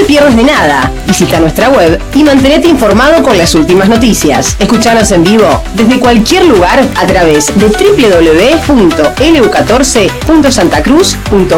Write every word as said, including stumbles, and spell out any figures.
pierdas de nada. Visita nuestra web y mantenete informado con las últimas noticias. Escuchanos en vivo desde cualquier lugar a través de doble u doble u doble u punto l u catorce punto santa cruz punto